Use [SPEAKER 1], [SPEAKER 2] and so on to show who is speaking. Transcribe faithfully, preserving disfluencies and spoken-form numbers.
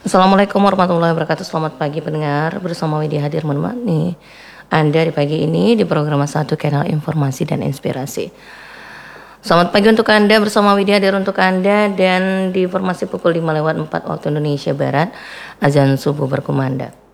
[SPEAKER 1] Assalamualaikum warahmatullahi wabarakatuh. Selamat pagi pendengar, bersama Widya hadir menemani Anda di pagi ini di program satu Kanal Informasi dan Inspirasi. Selamat pagi untuk Anda, bersama Widya hadir untuk Anda, dan di informasi pukul lima lewat empat waktu Indonesia Barat, azan subuh berkumandang.